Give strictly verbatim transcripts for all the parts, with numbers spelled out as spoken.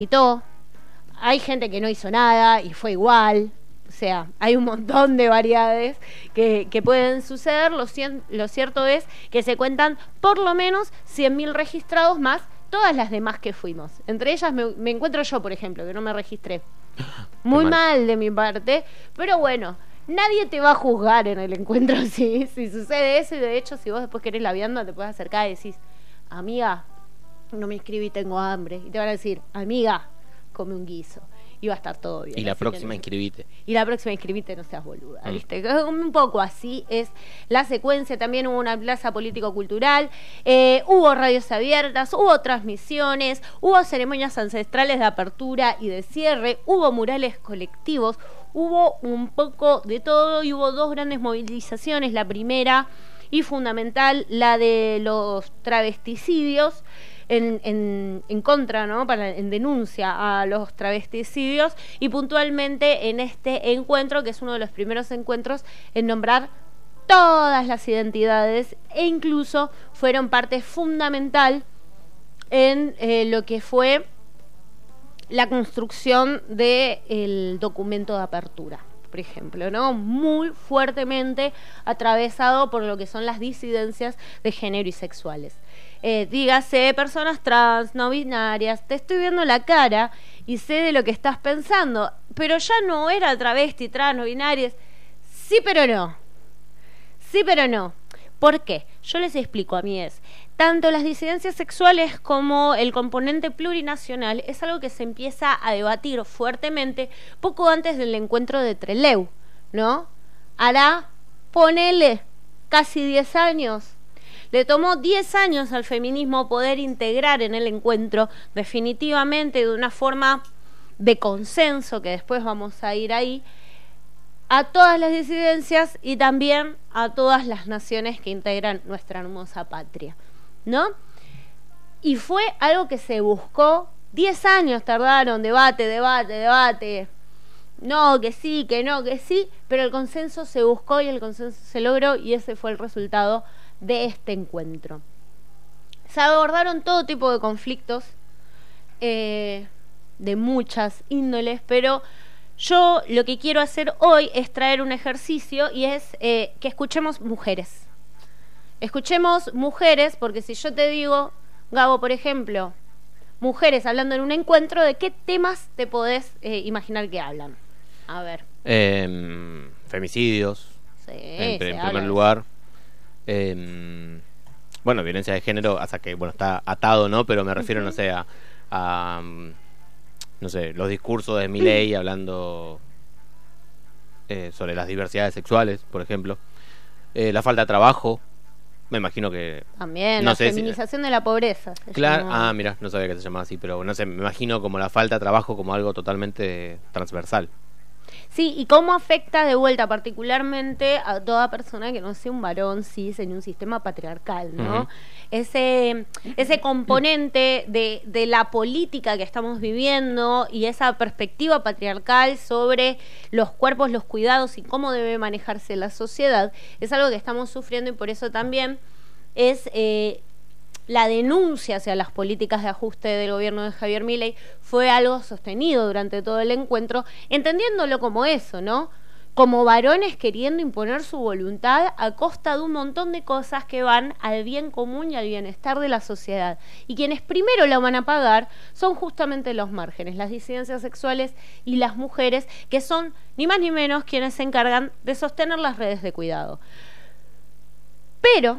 gritó, hay gente que no hizo nada y fue igual. O sea, hay un montón de variedades que, que pueden suceder. Lo, lo cierto es que se cuentan por lo menos cien mil registrados más todas las demás que fuimos. Entre ellas me, me encuentro yo, por ejemplo, que no me registré. Muy mal. mal de mi parte, pero bueno, nadie te va a juzgar en el encuentro si, si sucede eso. Y de hecho, si vos después querés la vianda, te puedes acercar y decís, amiga, no me inscribí, tengo hambre. Y te van a decir, amiga, come un guiso. Y va a estar todo bien. Y la próxima no, inscribite. Y la próxima inscribite, no seas boluda, mm. ¿viste? Un poco así es la secuencia. También hubo una plaza político-cultural, eh, hubo radios abiertas, hubo transmisiones, hubo ceremonias ancestrales de apertura y de cierre, hubo murales colectivos, hubo un poco de todo y hubo dos grandes movilizaciones. La primera y fundamental, la de los travesticidios, En, en, en contra, ¿no? Para, en denuncia a los travesticidios, y puntualmente en este encuentro, que es uno de los primeros encuentros en nombrar todas las identidades, e incluso fueron parte fundamental en eh, lo que fue la construcción del documento de apertura, por ejemplo, ¿no? Muy fuertemente atravesado por lo que son las disidencias de género y sexuales. Eh, dígase, personas trans, no binarias, te estoy viendo la cara y sé de lo que estás pensando, pero ya no era travesti, trans, no binarias. Sí, pero no. Sí, pero no. ¿Por qué? Yo les explico, a mí es, tanto las disidencias sexuales como el componente plurinacional es algo que se empieza a debatir fuertemente poco antes del encuentro de Trelew, ¿no? Hará, ponele, casi diez años. Le tomó diez años al feminismo poder integrar en el encuentro definitivamente de una forma de consenso, que después vamos a ir ahí, a todas las disidencias y también a todas las naciones que integran nuestra hermosa patria, ¿no? Y fue algo que se buscó, diez años tardaron, debate, debate, debate, no, que sí, que no, que sí, pero el consenso se buscó y el consenso se logró, y ese fue el resultado de este encuentro. Se abordaron todo tipo de conflictos, eh, de muchas índoles, pero yo lo que quiero hacer hoy es traer un ejercicio, y es eh, que escuchemos mujeres. Escuchemos mujeres, porque si yo te digo, Gabo, por ejemplo, mujeres hablando en un encuentro, ¿de qué temas te podés eh, imaginar que hablan? A ver. Eh, femicidios, sí, en, en primer habla. lugar. Eh, bueno, violencia de género, hasta que, bueno, está atado, ¿no? Pero me refiero, uh-huh. no sé, a, a no sé, los discursos de Milei hablando eh, sobre las diversidades sexuales, por ejemplo. Eh, la falta de trabajo, me imagino que... También, no la sé feminización si... de la pobreza. Claro, llama... ah, mira, no sabía que se llamaba así, pero no sé, me imagino como la falta de trabajo como algo totalmente transversal. Sí, y cómo afecta de vuelta particularmente a toda persona que no sea un varón cis en un sistema patriarcal, ¿no? Uh-huh. Ese, ese componente de, de la política que estamos viviendo y esa perspectiva patriarcal sobre los cuerpos, los cuidados y cómo debe manejarse la sociedad, es algo que estamos sufriendo, y por eso también es... Eh, la denuncia hacia las políticas de ajuste del gobierno de Javier Milei fue algo sostenido durante todo el encuentro, entendiéndolo como eso, ¿no? Como varones queriendo imponer su voluntad a costa de un montón de cosas que van al bien común y al bienestar de la sociedad. Y quienes primero lo van a pagar son justamente los márgenes, las disidencias sexuales y las mujeres, que son ni más ni menos quienes se encargan de sostener las redes de cuidado. Pero...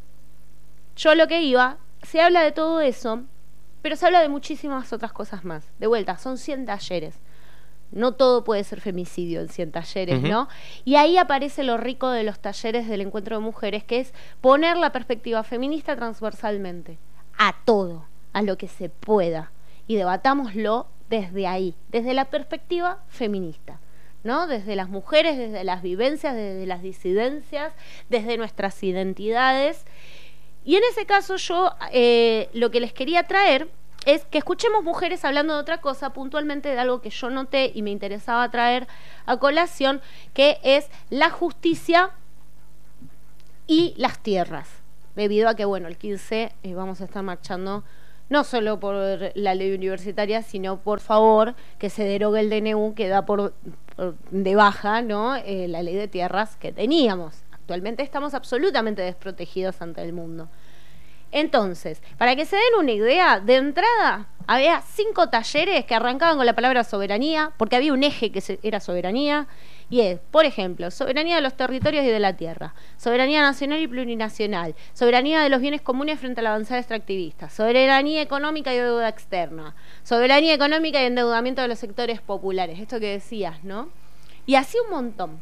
yo lo que iba, se habla de todo eso, pero se habla de muchísimas otras cosas más. De vuelta, son cien talleres. No todo puede ser femicidio en cien talleres, uh-huh. ¿no? Y ahí aparece lo rico de los talleres del encuentro de mujeres, que es poner la perspectiva feminista transversalmente, a todo, a lo que se pueda. Y debatámoslo desde ahí, desde la perspectiva feminista, ¿no? Desde las mujeres, desde las vivencias, desde las disidencias, desde nuestras identidades. Y en ese caso yo eh, lo que les quería traer es que escuchemos mujeres hablando de otra cosa, puntualmente de algo que yo noté y me interesaba traer a colación, que es la justicia y las tierras, debido a que, bueno, el quince eh, vamos a estar marchando no solo por la ley universitaria, sino por favor que se derogue el D N U que da por, por de baja, ¿no? Eh, la ley de tierras que teníamos. Actualmente estamos absolutamente desprotegidos ante el mundo. Entonces, para que se den una idea, de entrada había cinco talleres que arrancaban con la palabra soberanía, porque había un eje que era soberanía, y es, por ejemplo, soberanía de los territorios y de la tierra, soberanía nacional y plurinacional, soberanía de los bienes comunes frente a la avanzada extractivista, soberanía económica y deuda externa, soberanía económica y endeudamiento de los sectores populares, esto que decías, ¿no? Y así un montón.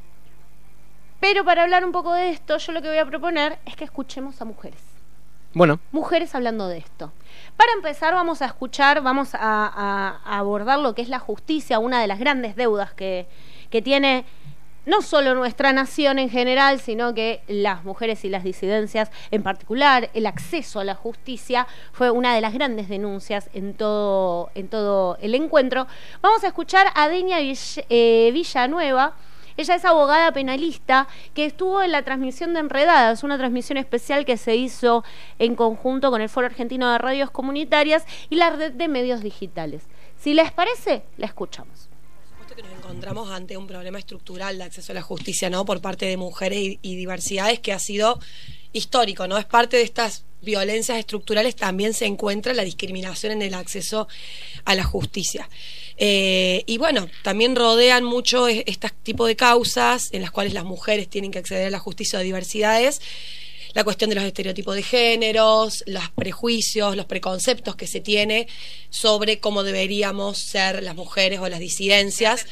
Pero para hablar un poco de esto, yo lo que voy a proponer es que escuchemos a mujeres. Bueno. Mujeres hablando de esto. Para empezar vamos a escuchar, vamos a, a, a abordar lo que es la justicia, una de las grandes deudas que, que tiene no solo nuestra nación en general, sino que las mujeres y las disidencias en particular. El acceso a la justicia fue una de las grandes denuncias en todo, en todo el encuentro. Vamos a escuchar a Denia Vill- eh, Villanueva. Ella es abogada penalista que estuvo en la transmisión de Enredadas, una transmisión especial que se hizo en conjunto con el Foro Argentino de Radios Comunitarias y la red de medios digitales. Si les parece, la escuchamos. Por supuesto que nos encontramos ante un problema estructural de acceso a la justicia, ¿no? Por parte de mujeres y, y diversidades que ha sido histórico, ¿no? Es parte de estas violencias estructurales, también se encuentra la discriminación en el acceso a la justicia. Eh, y bueno, también rodean mucho este tipo de causas en las cuales las mujeres tienen que acceder a la justicia de diversidades, la cuestión de los estereotipos de géneros, los prejuicios, los preconceptos que se tiene sobre cómo deberíamos ser las mujeres o las disidencias.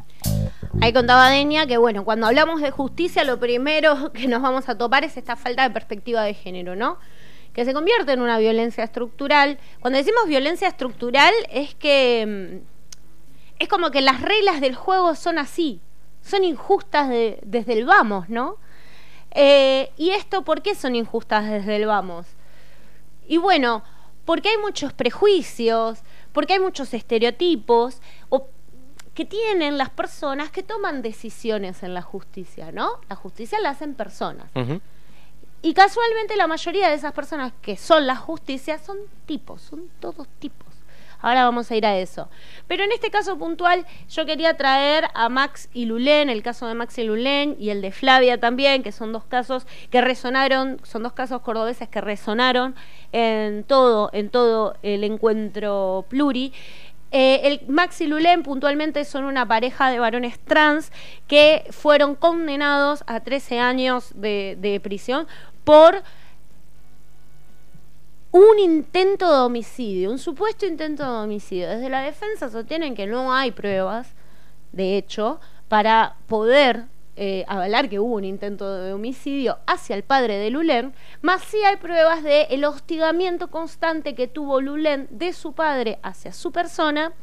Ahí contaba Denia que, bueno, cuando hablamos de justicia, lo primero que nos vamos a topar es esta falta de perspectiva de género, ¿no? Que se convierte en una violencia estructural. Cuando decimos violencia estructural es que es como que las reglas del juego son así, son injustas de, desde el vamos, ¿no? Eh, ¿Y esto por qué son injustas desde el vamos? Y bueno, porque hay muchos prejuicios, porque hay muchos estereotipos o, que tienen las personas que toman decisiones en la justicia, ¿no? La justicia la hacen personas. Uh-huh. Y casualmente la mayoría de esas personas que son la justicia son tipos, son todos tipos. Ahora vamos a ir a eso. Pero en este caso puntual yo quería traer a Max y Lulén, el caso de Max y Lulén y el de Flavia también, que son dos casos que resonaron, son dos casos cordobeses que resonaron en todo, en todo el encuentro pluri. Eh, el Max y Lulén puntualmente son una pareja de varones trans que fueron condenados a trece años de, de prisión por un intento de homicidio, un supuesto intento de homicidio. Desde la defensa sostienen que no hay pruebas, de hecho, para poder eh, avalar que hubo un intento de homicidio hacia el padre de Lulén, más sí hay pruebas de el hostigamiento constante que tuvo Lulén de su padre hacia su persona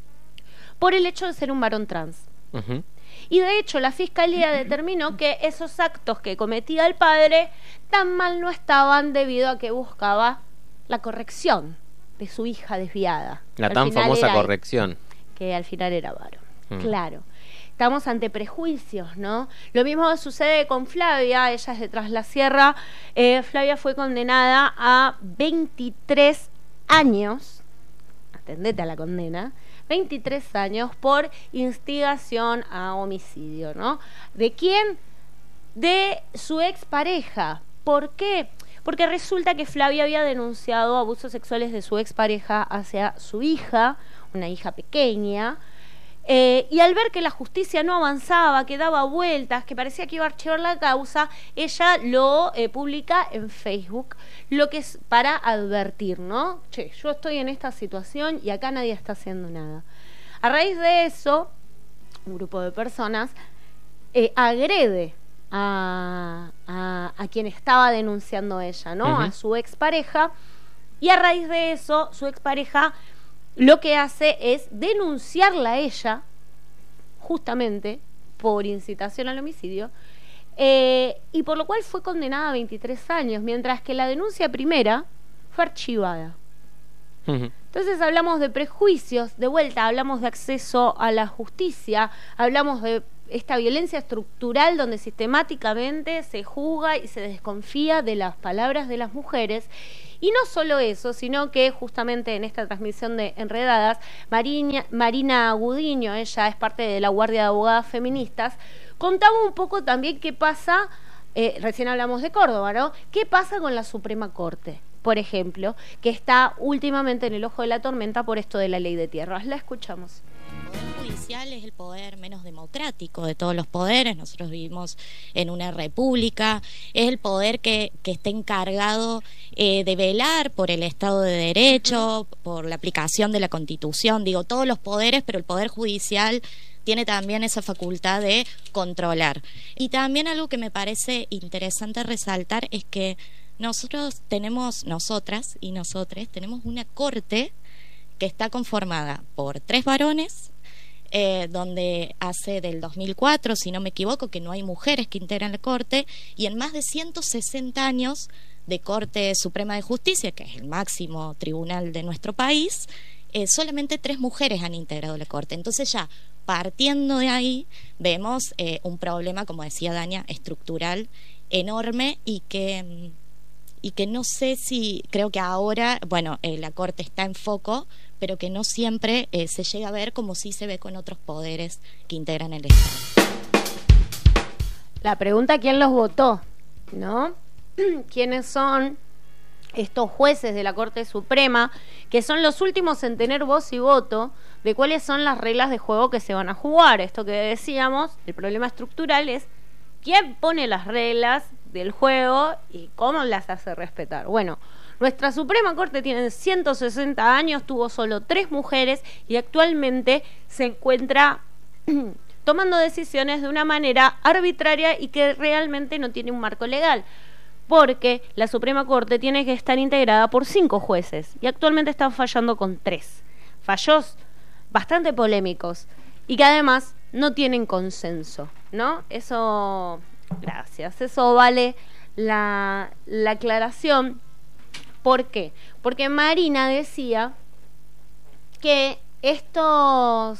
por el hecho de ser un varón trans. Uh-huh. Y de hecho la fiscalía determinó que esos actos que cometía el padre tan mal no estaban debido a que buscaba la corrección de su hija desviada. La tan famosa corrección. Que al final era varón. Mm. Claro. Estamos ante prejuicios, ¿no? Lo mismo sucede con Flavia, ella es de Tras la Sierra. Eh, Flavia fue condenada a veintitrés años, atendete a la condena, veintitrés años por instigación a homicidio, ¿no? ¿De quién? De su expareja. ¿Por qué? Porque resulta que Flavia había denunciado abusos sexuales de su expareja hacia su hija, una hija pequeña, eh, y al ver que la justicia no avanzaba, que daba vueltas, que parecía que iba a archivar la causa, ella lo eh, publica en Facebook, lo que es para advertir, ¿no? Che, yo estoy en esta situación y acá nadie está haciendo nada. A raíz de eso, un grupo de personas eh, agrede A, a, a quien estaba denunciando ella, ¿no? Uh-huh. A su expareja, y a raíz de eso su expareja lo que hace es denunciarla a ella justamente por incitación al homicidio, eh, y por lo cual fue condenada a veintitrés años, mientras que la denuncia primera fue archivada. Uh-huh. Entonces hablamos de prejuicios, de vuelta hablamos de acceso a la justicia, hablamos de esta violencia estructural donde sistemáticamente se juzga y se desconfía de las palabras de las mujeres, Y no solo eso, sino que justamente en esta transmisión de Enredadas, Marina, Marina Gudiño, ella es parte de la Guardia de Abogadas Feministas, contaba un poco también qué pasa, eh, recién hablamos de Córdoba, ¿no? ¿Qué pasa con la Suprema Corte, por ejemplo, que está últimamente en el ojo de la tormenta por esto de la ley de tierras? La escuchamos. El poder judicial es el poder menos democrático de todos los poderes. Nosotros vivimos en una república. Es el poder que, que está encargado eh, de velar por el Estado de Derecho, por la aplicación de la Constitución. Digo, todos los poderes, pero el poder judicial tiene también esa facultad de controlar. Y también algo que me parece interesante resaltar es que nosotros tenemos, nosotras y nosotres, tenemos una corte que está conformada por tres varones, eh, donde hace del dos mil cuatro, si no me equivoco, que no hay mujeres que integran la corte, y en más de ciento sesenta años de Corte Suprema de Justicia, que es el máximo tribunal de nuestro país, eh, solamente tres mujeres han integrado la corte. Entonces ya partiendo de ahí vemos eh, un problema, como decía Dania, estructural enorme y que... y que no sé si, creo que ahora, bueno, eh, la Corte está en foco, pero que no siempre eh, se llega a ver como sí se ve con otros poderes que integran el Estado. La pregunta, ¿quién los votó? ¿No? ¿Quiénes son estos jueces de la Corte Suprema, que son los últimos en tener voz y voto de cuáles son las reglas de juego que se van a jugar? Esto que decíamos, el problema estructural es quién pone las reglas del juego y cómo las hace respetar. Bueno, nuestra Suprema Corte tiene ciento sesenta años, tuvo solo tres mujeres y actualmente se encuentra tomando decisiones de una manera arbitraria y que realmente no tiene un marco legal, porque la Suprema Corte tiene que estar integrada por cinco jueces y actualmente están fallando con tres. Fallos bastante polémicos y que además no tienen consenso, ¿no? Eso... Gracias, eso vale la, la aclaración. ¿Por qué? Porque Marina decía que estos...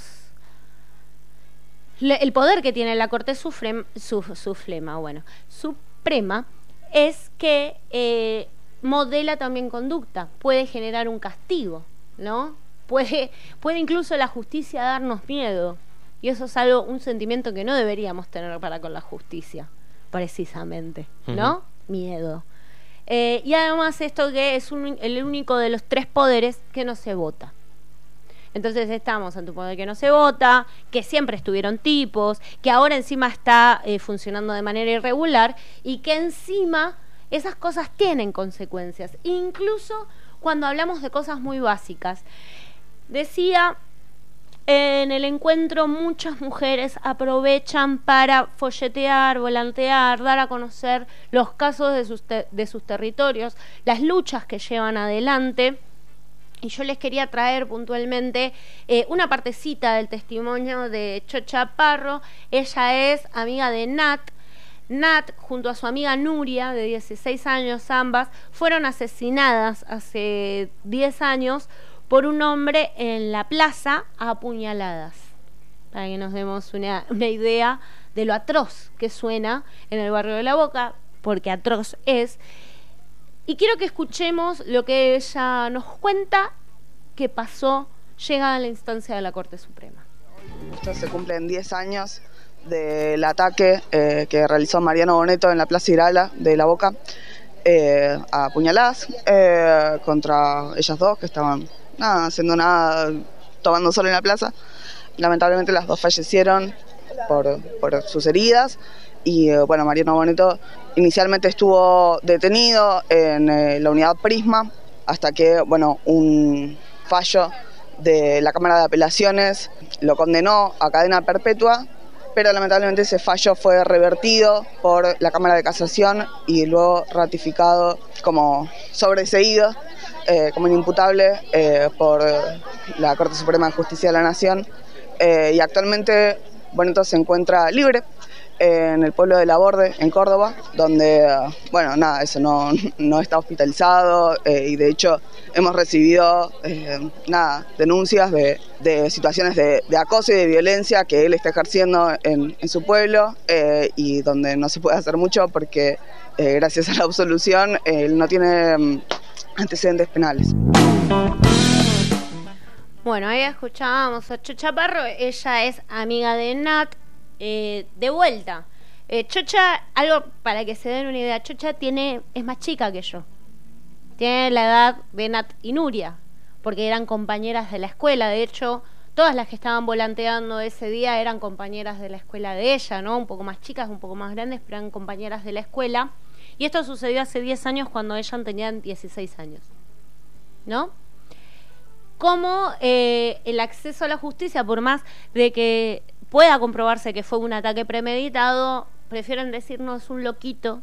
Le, el poder que tiene la Corte Suprema, su, Suprema, bueno, Suprema es que eh, modela también conducta, puede generar un castigo, ¿no? Puede, puede incluso la justicia darnos miedo. Y eso es algo, un sentimiento que no deberíamos tener para con la justicia, precisamente, ¿no? Uh-huh. Miedo. Eh, y además esto que es un, el único de los tres poderes que no se vota. Entonces estamos ante un poder que no se vota, que siempre estuvieron tipos, que ahora encima está eh, funcionando de manera irregular y que encima esas cosas tienen consecuencias, incluso cuando hablamos de cosas muy básicas. Decía... En el encuentro muchas mujeres aprovechan para folletear, volantear, dar a conocer los casos de sus, te- de sus territorios, las luchas que llevan adelante. Y yo les quería traer puntualmente eh, una partecita del testimonio de Chocha Parro. Ella es amiga de Nat. Nat, junto a su amiga Nuria, de dieciséis años ambas, fueron asesinadas hace diez años por un hombre en la plaza a apuñaladas, para que nos demos una, una idea de lo atroz que suena en el barrio de La Boca, porque atroz es. Y quiero que escuchemos lo que ella nos cuenta que pasó llegada a la instancia de la Corte Suprema. Esto se cumplen diez años del ataque eh, que realizó Mariano Boneto en la Plaza Irala de La Boca, eh, a puñaladas eh, contra ellas dos que estaban nada, haciendo nada, tomando sol en la plaza. Lamentablemente las dos fallecieron por, por sus heridas y eh, bueno, Mariano Boneto inicialmente estuvo detenido en eh, la unidad Prisma hasta que bueno, un fallo de la Cámara de Apelaciones lo condenó a cadena perpetua, pero lamentablemente ese fallo fue revertido por la Cámara de Casación y luego ratificado como sobreseído, eh, como inimputable eh, por la Corte Suprema de Justicia de la Nación, eh, y actualmente Boneto se encuentra libre en el pueblo de Laborde, en Córdoba, donde, bueno, nada, eso no, no está hospitalizado eh, y de hecho hemos recibido, eh, nada, denuncias de, de situaciones de, de acoso y de violencia que él está ejerciendo en, en su pueblo eh, y donde no se puede hacer mucho porque eh, gracias a la absolución él no tiene antecedentes penales. Bueno, ahí escuchábamos a Chocha Parro, ella es amiga de Nat. Eh, de vuelta, eh, Chocha, algo para que se den una idea, Chocha tiene, es más chica que yo, tiene la edad de Nat y Nuria, porque eran compañeras de la escuela. De hecho, todas las que estaban volanteando ese día eran compañeras de la escuela de ella, ¿no? Un poco más chicas, un poco más grandes, pero eran compañeras de la escuela. Y esto sucedió hace diez años, cuando ellas tenían dieciséis años, ¿no? Como eh, el acceso a la justicia, por más de que pueda comprobarse que fue un ataque premeditado, prefieren decirnos un loquito,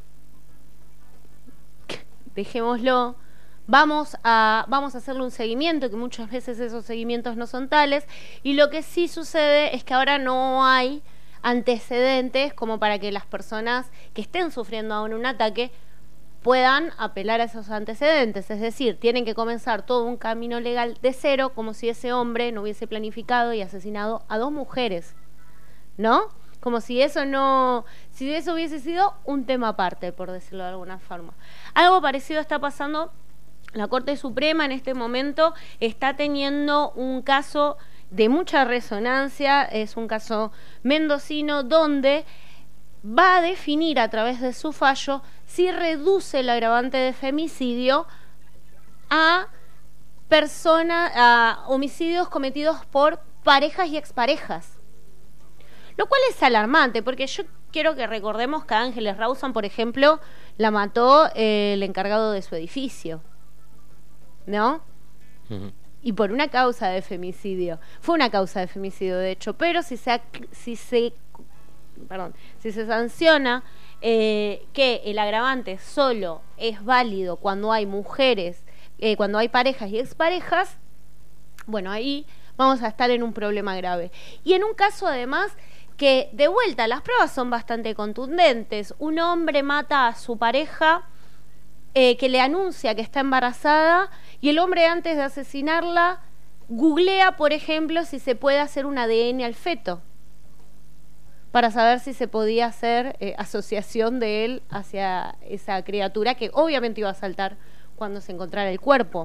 dejémoslo, vamos a, vamos a hacerle un seguimiento, que muchas veces esos seguimientos no son tales, y lo que sí sucede es que ahora no hay antecedentes como para que las personas que estén sufriendo aún un ataque puedan apelar a esos antecedentes, es decir, tienen que comenzar todo un camino legal de cero, como si ese hombre no hubiese planificado y asesinado a dos mujeres, ¿no? Como si eso no, si eso hubiese sido un tema aparte, por decirlo de alguna forma. Algo parecido está pasando. La Corte Suprema en este momento está teniendo un caso de mucha resonancia, es un caso mendocino donde va a definir a través de su fallo si reduce el agravante de femicidio a personas, a homicidios cometidos por parejas y exparejas. Lo cual es alarmante, porque yo quiero que recordemos que a Ángeles Rawson, por ejemplo, la mató eh, el encargado de su edificio, ¿no? Uh-huh. Y por una causa de femicidio. Fue una causa de femicidio, de hecho, pero si se, si se perdón, si se sanciona eh, que el agravante solo es válido cuando hay mujeres, eh, cuando hay parejas y exparejas, bueno, ahí vamos a estar en un problema grave. Y en un caso, además, que de vuelta las pruebas son bastante contundentes. Un hombre mata a su pareja eh, que le anuncia que está embarazada, y el hombre, antes de asesinarla, googlea, por ejemplo, si se puede hacer un A D N al feto, para saber si se podía hacer eh, asociación de él hacia esa criatura que obviamente iba a saltar cuando se encontrara el cuerpo,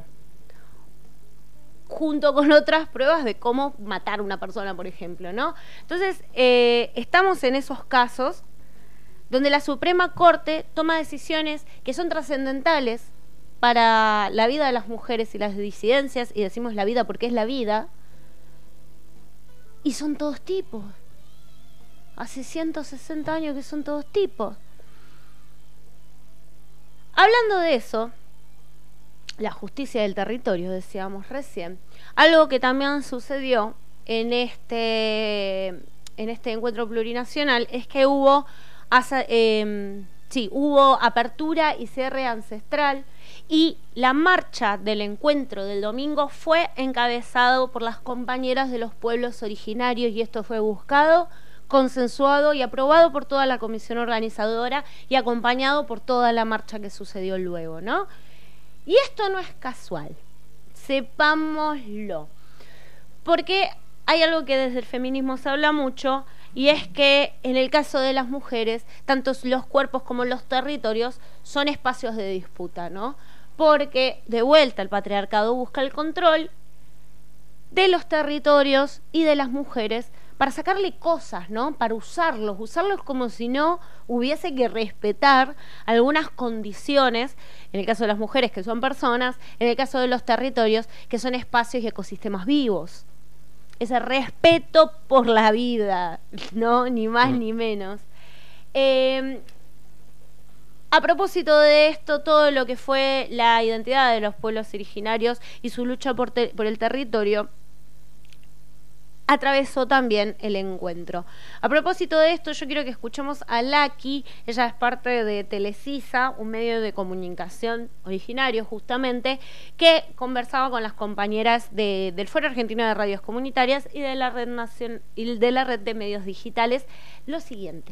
junto con otras pruebas de cómo matar a una persona, por ejemplo, ¿no? Entonces, eh, estamos en esos casos donde la Suprema Corte toma decisiones que son trascendentales para la vida de las mujeres y las disidencias, y decimos la vida porque es la vida, y son todos tipos. Hace ciento sesenta años que son todos tipos. Hablando de eso, la justicia del territorio, decíamos recién, algo que también sucedió en este en este encuentro plurinacional es que hubo eh, sí, hubo apertura y cierre ancestral, y la marcha del encuentro del domingo fue encabezado por las compañeras de los pueblos originarios, y esto fue buscado, consensuado y aprobado por toda la comisión organizadora y acompañado por toda la marcha que sucedió luego, ¿no? Y esto no es casual, sepámoslo, porque hay algo que desde el feminismo se habla mucho, y es que en el caso de las mujeres, tanto los cuerpos como los territorios son espacios de disputa, ¿no? Porque de vuelta el patriarcado busca el control de los territorios y de las mujeres para sacarle cosas, ¿no? Para usarlos, usarlos como si no hubiese que respetar algunas condiciones, en el caso de las mujeres, que son personas, en el caso de los territorios, que son espacios y ecosistemas vivos. Ese respeto por la vida, ¿no? Ni más mm. ni menos. Eh, a propósito de esto, todo lo que fue la identidad de los pueblos originarios y su lucha por, te- por el territorio, atravesó también el encuentro. A propósito de esto, yo quiero que escuchemos a Laki. Ella es parte de Telesisa, un medio de comunicación originario justamente, que conversaba con las compañeras de, del Foro Argentino de Radios Comunitarias y de la red nacion- y de la red de medios digitales lo siguiente.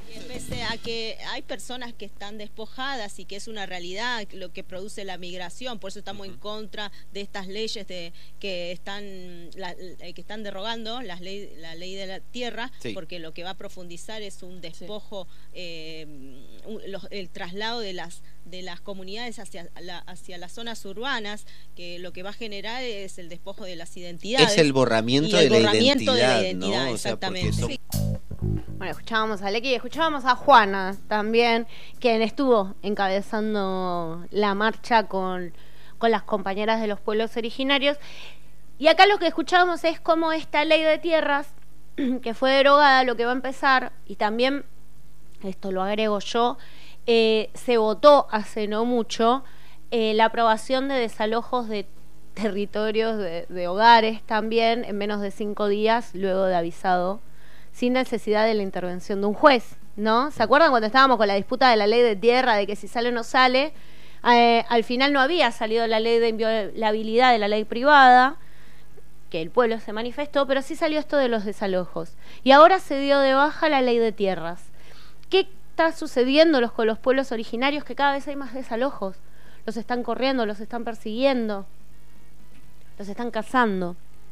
Y pese a que hay personas que están despojadas y que es una realidad lo que produce la migración, por eso estamos en contra de estas leyes de que están la, que están derogando las ley, la ley de la tierra, sí. Porque lo que va a profundizar es un despojo, sí. eh, un, los, el traslado de las de las comunidades hacia, la, hacia las zonas urbanas, que lo que va a generar es el despojo de las identidades. Es el borramiento, el de, borramiento la identidad, de la identidad, ¿no? exactamente. O sea, sí. Bueno, escuchábamos a Lequi y escuchábamos a Juana también, quien estuvo encabezando la marcha con, con las compañeras de los pueblos originarios. Y acá lo que escuchábamos es cómo esta ley de tierras, que fue derogada, lo que va a empezar, y también, esto lo agrego yo, eh, se votó hace no mucho eh, la aprobación de desalojos de territorios, de, de hogares también, en menos de cinco días, luego de avisado, sin necesidad de la intervención de un juez, ¿no? ¿Se acuerdan cuando estábamos con la disputa de la ley de tierra, de que si sale o no sale? Eh, al final no había salido la ley de inviolabilidad de la ley privada, que el pueblo se manifestó, pero sí salió esto de los desalojos. Y ahora se dio de baja la ley de tierras. ¿Qué está sucediendo los, con los pueblos originarios? Que cada vez hay más desalojos. Los están corriendo, los están persiguiendo, los están cazando.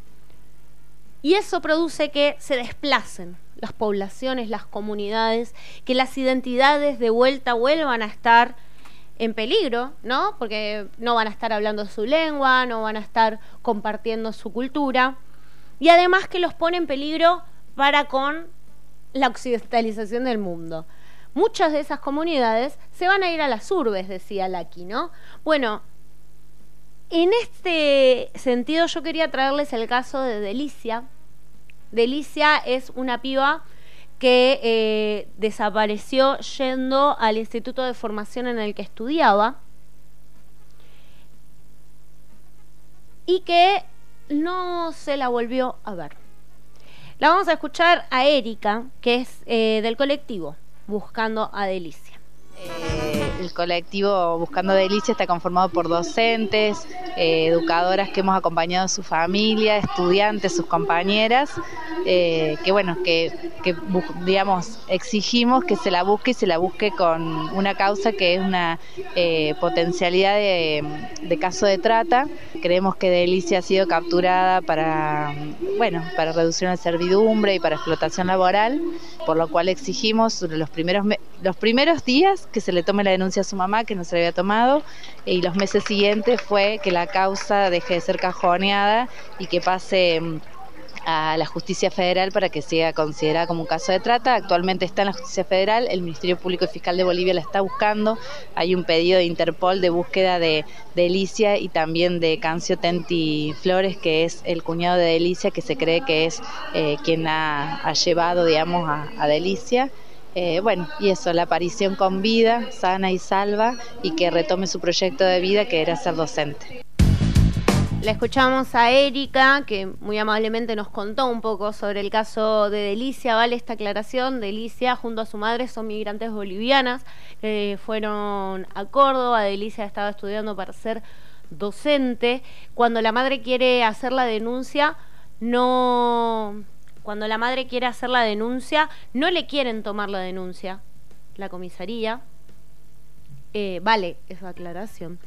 Y eso produce que se desplacen las poblaciones, las comunidades, que las identidades de vuelta vuelvan a estar en peligro, ¿no? Porque no van a estar hablando su lengua, no van a estar compartiendo su cultura. Y además que los pone en peligro para con la occidentalización del mundo. Muchas de esas comunidades se van a ir a las urbes, decía Laki, ¿no? Bueno, en este sentido yo quería traerles el caso de Delicia. Delicia es una piba que eh, desapareció yendo al instituto de formación en el que estudiaba y que no se la volvió a ver. La vamos a escuchar a Erika, que es eh, del colectivo Buscando a Delicia. Eh, el colectivo Buscando a Delicia está conformado por docentes, eh, educadoras que hemos acompañado a su familia, estudiantes, sus compañeras, eh, que bueno, que, que digamos, exigimos que se la busque y se la busque con una causa que es una eh, potencialidad de, de caso de trata. Creemos que Delicia ha sido capturada para, bueno, para reducir la servidumbre y para explotación laboral, por lo cual exigimos los primeros, los primeros días que se le tome la denuncia a su mamá, que no se le había tomado, y los meses siguientes fue que la causa deje de ser cajoneada y que pase a la justicia federal para que sea considerada como un caso de trata. Actualmente está en la justicia federal, el Ministerio Público y Fiscal de Bolivia la está buscando, hay un pedido de Interpol de búsqueda de Delicia y también de Cancio Tenti Flores, que es el cuñado de Delicia, que se cree que es eh, quien ha, ha llevado, digamos, a, a Delicia. Eh, bueno, y eso, la aparición con vida, sana y salva, y que retome su proyecto de vida, que era ser docente. La escuchamos a Erika, que muy amablemente nos contó un poco sobre el caso de Delicia. Vale esta aclaración: Delicia junto a su madre son migrantes bolivianas que fueron a Córdoba. Delicia estaba estudiando para ser docente. Cuando la madre quiere hacer la denuncia, no... Cuando la madre quiere hacer la denuncia, no le quieren tomar la denuncia. La comisaría. Eh, vale esa aclaración.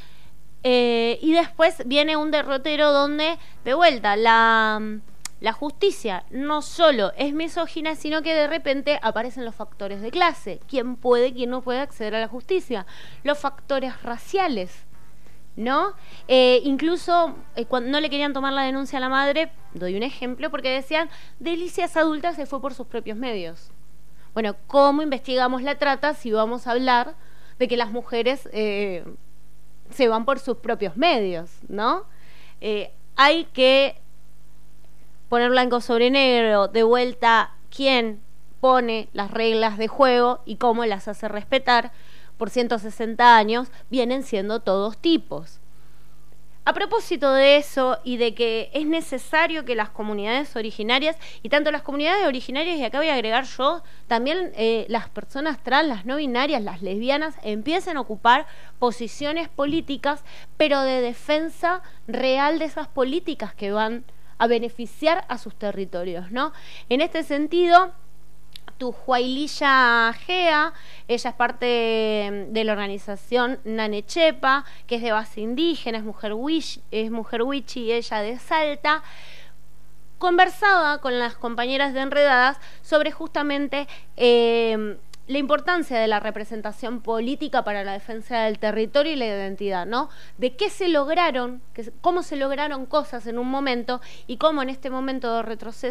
Eh, y después viene un derrotero donde, de vuelta, la, la justicia no solo es misógina, sino que de repente aparecen los factores de clase. ¿Quién puede, quién no puede acceder a la justicia? Los factores raciales, ¿no? Eh, incluso eh, cuando no le querían tomar la denuncia a la madre, doy un ejemplo, porque decían, Delicia es adulta, se fue por sus propios medios. Bueno, ¿cómo investigamos la trata si vamos a hablar de que las mujeres eh, se van por sus propios medios, ¿no? Eh, hay que poner blanco sobre negro, de vuelta, quién pone las reglas de juego y cómo las hace respetar. Por ciento sesenta años vienen siendo todos tipos. A propósito de eso y de que es necesario que las comunidades originarias, y tanto las comunidades originarias, y acá voy a agregar yo, también eh, las personas trans, las no binarias, las lesbianas, empiecen a ocupar posiciones políticas, pero de defensa real de esas políticas que van a beneficiar a sus territorios, ¿no? En este sentido, Tujuaililla Gea, ella es parte de la organización Nanechepa, que es de base indígena, es mujer wichi, es mujer wichi y ella de Salta. Conversaba con las compañeras de Enredadas sobre justamente eh, la importancia de la representación política para la defensa del territorio y la identidad, ¿no? De qué se lograron, que, cómo se lograron cosas en un momento y cómo en este momento de retroceso